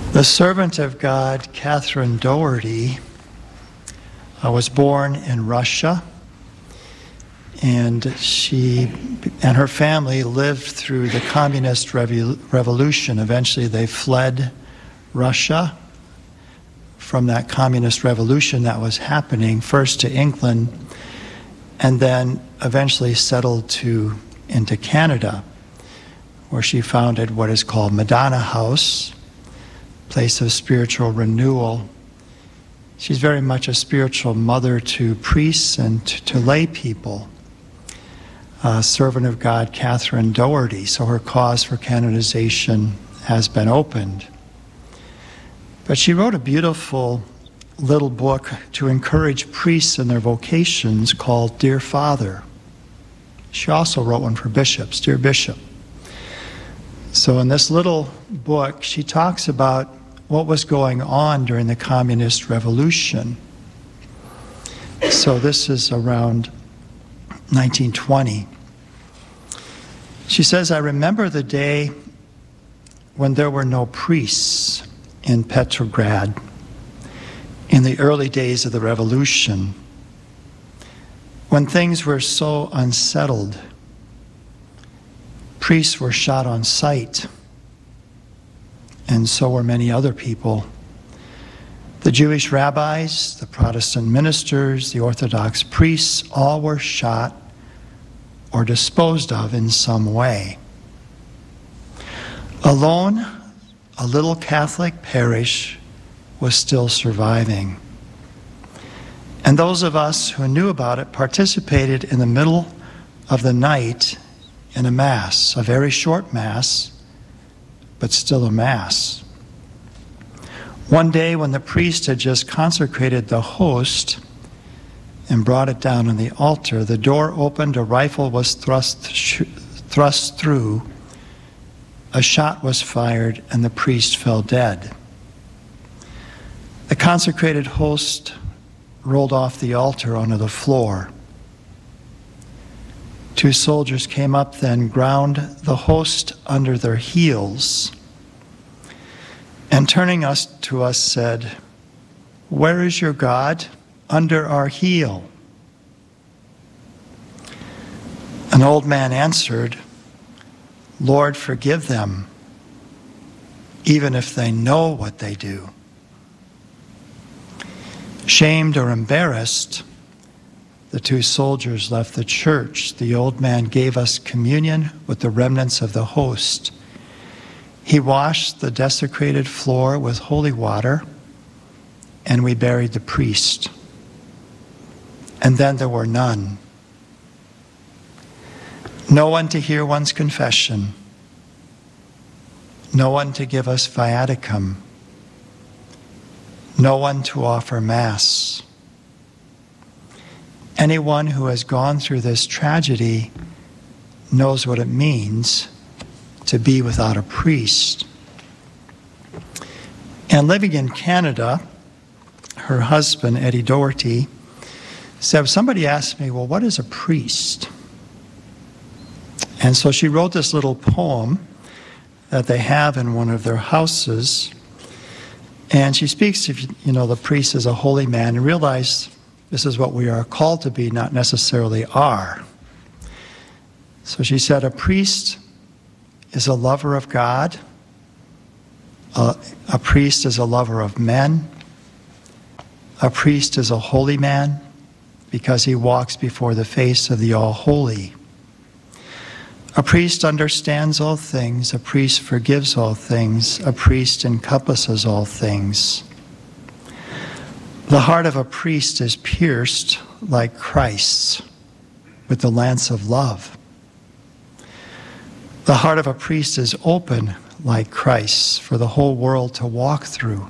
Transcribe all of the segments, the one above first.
The servant of God, Catherine Doherty, was born in Russia, and she and her family lived through the communist revolution. Eventually they fled Russia from that communist revolution that was happening, first to England, and then eventually settled into Canada, where she founded what is called Madonna House, place of spiritual renewal. She's very much a spiritual mother to priests and to lay people. Servant of God, Catherine Doherty. So her cause for canonization has been opened. But she wrote a beautiful little book to encourage priests in their vocations called Dear Father. She also wrote one for bishops, Dear Bishop. So in this little book, she talks about what was going on during the communist revolution. So this is around 1920. She says, I remember the day when there were no priests in Petrograd in the early days of the revolution, when things were so unsettled. Priests were shot on sight, and so were many other people. The Jewish rabbis, the Protestant ministers, the Orthodox priests, all were shot or disposed of in some way. Alone, a little Catholic parish was still surviving. And those of us who knew about it participated in the middle of the night in a Mass, a very short Mass, but still a Mass. One day when the priest had just consecrated the host and brought it down on the altar, the door opened, a rifle was thrust through, a shot was fired, and the priest fell dead. The consecrated host rolled off the altar onto the floor. Two soldiers came up then, ground the host under their heels, and turning to us said, Where is your God? Under our heel. An old man answered, Lord, forgive them, even if they know what they do. Shamed or embarrassed, the two soldiers left the church. The old man gave us communion with the remnants of the host. He washed the desecrated floor with holy water, and we buried the priest. And then there were none. No one to hear one's confession. No one to give us viaticum. No one to offer Mass. Anyone who has gone through this tragedy knows what it means to be without a priest. And living in Canada, her husband, Eddie Doherty, said, somebody asked me, well, what is a priest? And so she wrote this little poem that they have in one of their houses. And she speaks of, the priest as a holy man, and realize this is what we are called to be, not necessarily are. So she said, a priest is a lover of God. A priest is a lover of men. A priest is a holy man because he walks before the face of the All-Holy. A priest understands all things. A priest forgives all things. A priest encompasses all things. The heart of a priest is pierced like Christ's with the lance of love. The heart of a priest is open like Christ's for the whole world to walk through.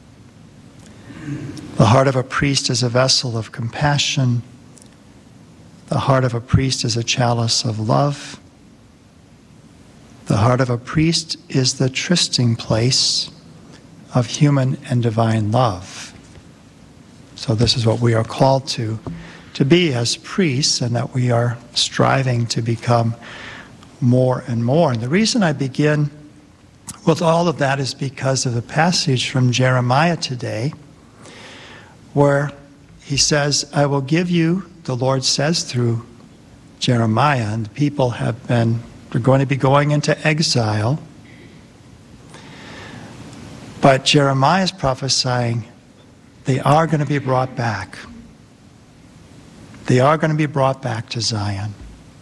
The heart of a priest is a vessel of compassion. The heart of a priest is a chalice of love. The heart of a priest is the trysting place of human and divine love. So this is what we are called to be as priests, and that we are striving to become more and more. And the reason I begin Well, all of that is because of the passage from Jeremiah today, where he says, I will give you, the Lord says through Jeremiah, and the people they're going to be going into exile. But Jeremiah is prophesying they are going to be brought back. They are going to be brought back to Zion.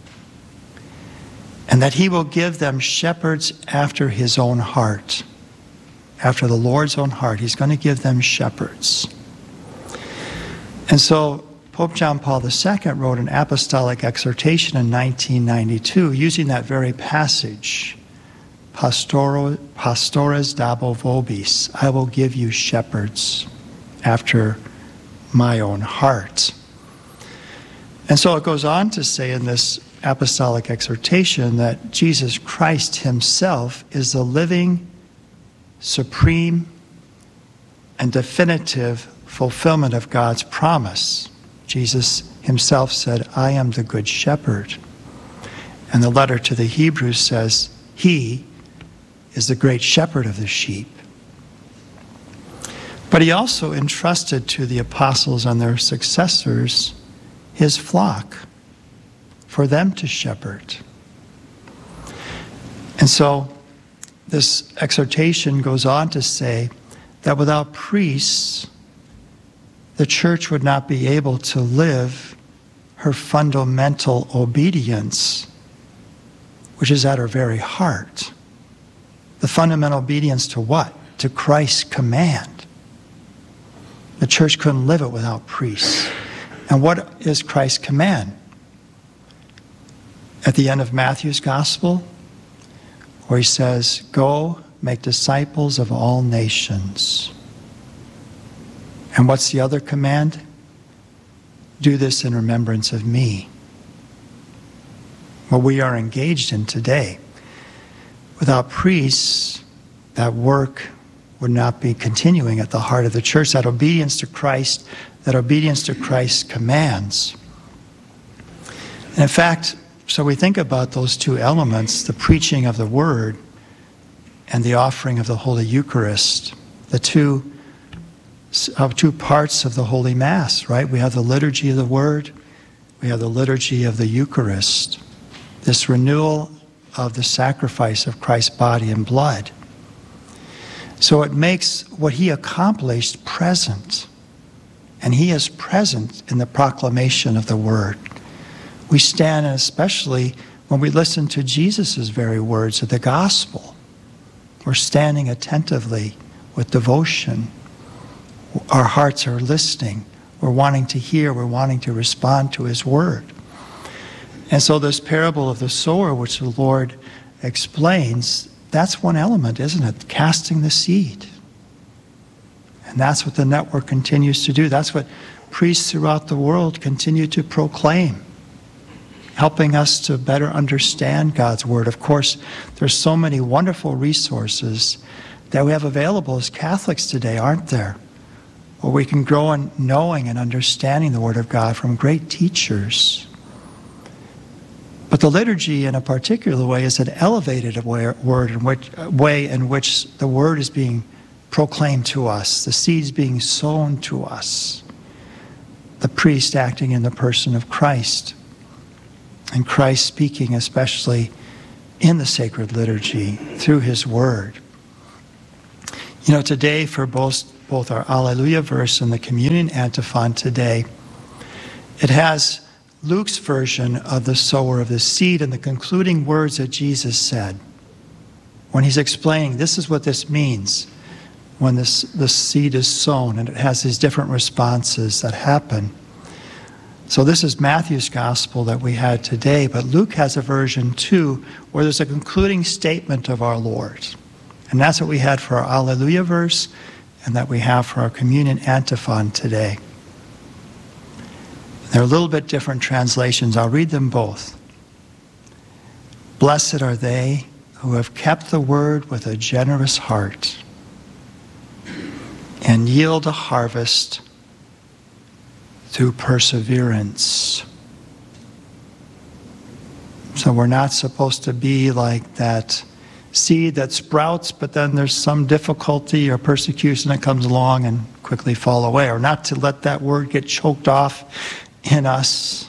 And that he will give them shepherds after his own heart. After the Lord's own heart, he's going to give them shepherds. And so Pope John Paul II wrote an apostolic exhortation in 1992 using that very passage, Pastores dabo vobis, I will give you shepherds after my own heart. And so it goes on to say in this apostolic exhortation that Jesus Christ himself is the living, supreme, and definitive fulfillment of God's promise. Jesus himself said, I am the good shepherd. And the letter to the Hebrews says, he is the great shepherd of the sheep. But he also entrusted to the apostles and their successors his flock for them to shepherd. And so this exhortation goes on to say that without priests, the church would not be able to live her fundamental obedience, which is at her very heart. The fundamental obedience to what? To Christ's command. The church couldn't live it without priests. And what is Christ's command? At the end of Matthew's gospel, where he says, go make disciples of all nations. And what's the other command? Do this in remembrance of me. What we are engaged in today. Without priests, that work would not be continuing at the heart of the church. That obedience to Christ, that obedience to Christ's commands. And in fact, so we think about those two elements, the preaching of the word and the offering of the Holy Eucharist, the two parts of the Holy Mass, right? We have the liturgy of the Word, we have the liturgy of the Eucharist, this renewal of the sacrifice of Christ's body and blood. So it makes what he accomplished present, and he is present in the proclamation of the Word. We stand, and especially when we listen to Jesus' very words of the gospel, we're standing attentively with devotion. Our hearts are listening. We're wanting to hear. We're wanting to respond to his word. And so this parable of the sower, which the Lord explains, that's one element, isn't it? Casting the seed. And that's what the network continues to do. That's what priests throughout the world continue to proclaim, helping us to better understand God's word. Of course, there's so many wonderful resources that we have available as Catholics today, aren't there? Where we can grow in knowing and understanding the Word of God from great teachers. But the liturgy, in a particular way, is an elevated way in which the Word is being proclaimed to us, the seeds being sown to us, the priest acting in the person of Christ, and Christ speaking especially in the sacred liturgy through his Word. You know, today for both our Alleluia verse and the communion antiphon today, it has Luke's version of the sower of the seed and the concluding words that Jesus said when he's explaining this is what this means when the seed is sown, and it has these different responses that happen. So this is Matthew's gospel that we had today, but Luke has a version too where there's a concluding statement of our Lord. And that's what we had for our Alleluia verse and that we have for our communion antiphon today. They're a little bit different translations. I'll read them both. Blessed are they who have kept the word with a generous heart and yield a harvest through perseverance. So we're not supposed to be like that seed that sprouts, but then there's some difficulty or persecution that comes along and quickly fall away, or not to let that word get choked off in us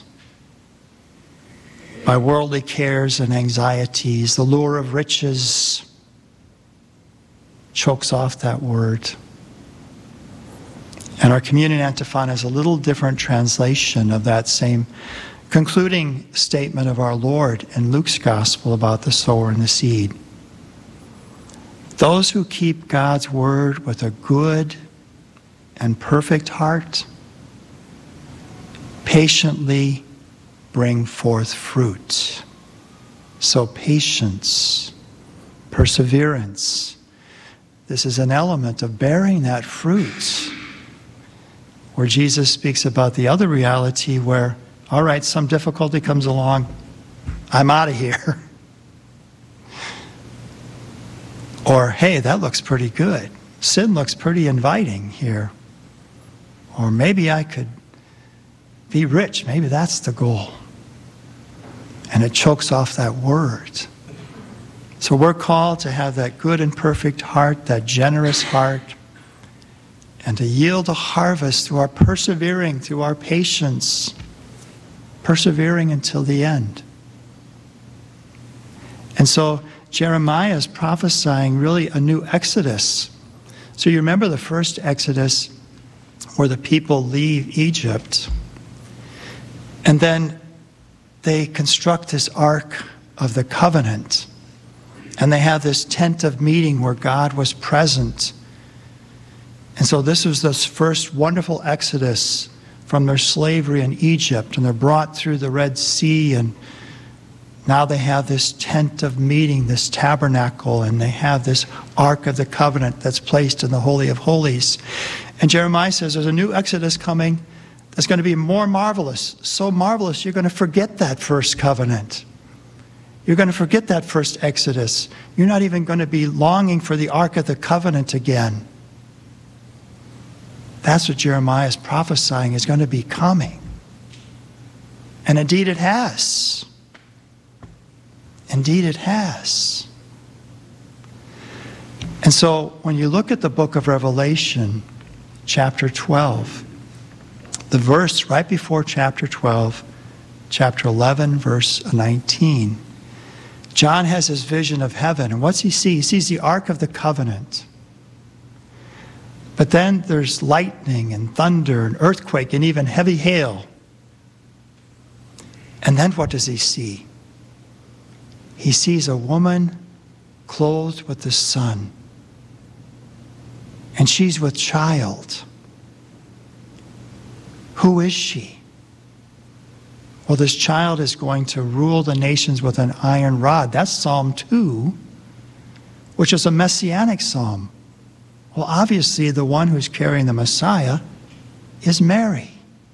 by worldly cares and anxieties. The lure of riches chokes off that word. And our communion antiphon has a little different translation of that same concluding statement of our Lord in Luke's gospel about the sower and the seed. Those who keep God's word with a good and perfect heart patiently bring forth fruit. So patience, perseverance, this is an element of bearing that fruit, where Jesus speaks about the other reality where, all right, some difficulty comes along, I'm out of here. Or, hey, that looks pretty good. Sin looks pretty inviting here. Or maybe I could be rich. Maybe that's the goal. And it chokes off that word. So we're called to have that good and perfect heart, that generous heart, and to yield a harvest through our persevering, through our patience, persevering until the end. And so Jeremiah is prophesying really a new exodus. So you remember the first exodus where the people leave Egypt, and then they construct this Ark of the Covenant, and they have this tent of meeting where God was present. And so this was this first wonderful exodus from their slavery in Egypt, and they're brought through the Red Sea, and now they have this tent of meeting, this tabernacle, and they have this Ark of the Covenant that's placed in the Holy of Holies. And Jeremiah says there's a new exodus coming that's going to be more marvelous, so marvelous you're going to forget that first covenant. You're going to forget that first exodus. You're not even going to be longing for the Ark of the Covenant again. That's what Jeremiah is prophesying is going to be coming. And indeed it has. Indeed it has. And so when you look at the book of Revelation, chapter 12, the verse right before chapter 12, chapter 11, verse 19, John has his vision of heaven. And what's he see? He sees the Ark of the Covenant. But then there's lightning and thunder and earthquake and even heavy hail. And then what does he see? He sees a woman clothed with the sun. And she's with child. Who is she? Well, this child is going to rule the nations with an iron rod. That's Psalm 2, which is a messianic psalm. Well, obviously, the one who's carrying the Messiah is Mary.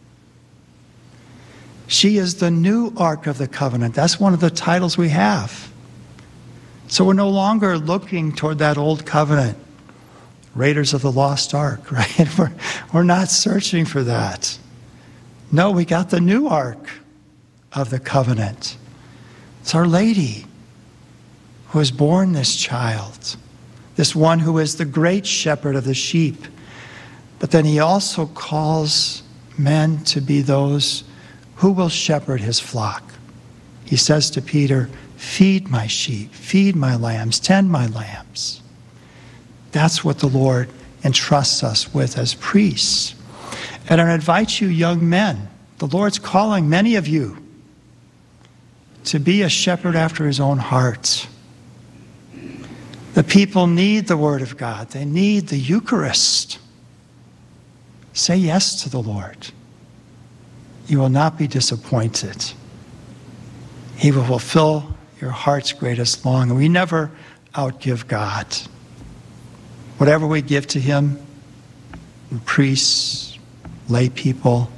She is the new Ark of the Covenant. That's one of the titles we have. So we're no longer looking toward that old covenant, Raiders of the Lost Ark, right? We're not searching for that. No, we got the new Ark of the Covenant. It's Our Lady who has borne this child, this one who is the great shepherd of the sheep. But then he also calls men to be those who will shepherd his flock. He says to Peter, feed my sheep, feed my lambs, tend my lambs. That's what the Lord entrusts us with as priests. And I invite you, young men, the Lord's calling many of you to be a shepherd after his own heart. The people need the Word of God. They need the Eucharist. Say yes to the Lord. You will not be disappointed. He will fulfill your heart's greatest longing. We never outgive God. Whatever we give to him, priests, lay people,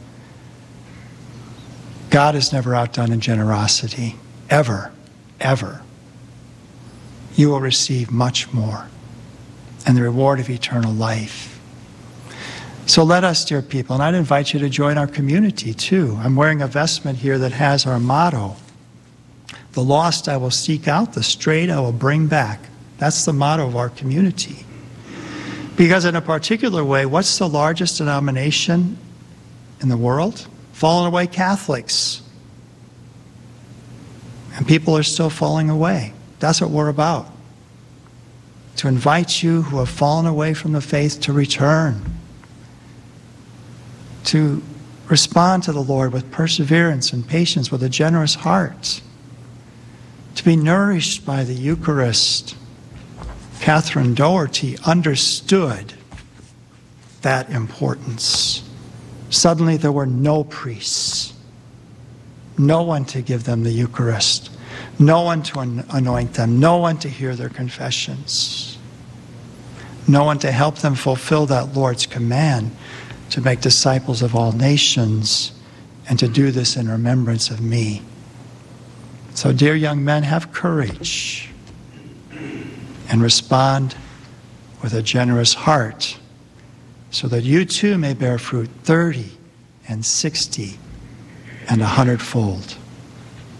God is never outdone in generosity. Ever, ever. You will receive much more, and the reward of eternal life. So let us, dear people, and I'd invite you to join our community too. I'm wearing a vestment here that has our motto, the lost I will seek out, the strayed I will bring back. That's the motto of our community. Because in a particular way, what's the largest denomination in the world? Fallen away Catholics. And people are still falling away. That's what we're about. To invite you who have fallen away from the faith to return. To respond to the Lord with perseverance and patience, with a generous heart. To be nourished by the Eucharist. Catherine Doherty understood that importance. Suddenly there were no priests, no one to give them the Eucharist, no one to anoint them, no one to hear their confessions, no one to help them fulfill that Lord's command to make disciples of all nations and to do this in remembrance of me. So, dear young men, have courage and respond with a generous heart so that you too may bear fruit 30 and 60 and 100-fold.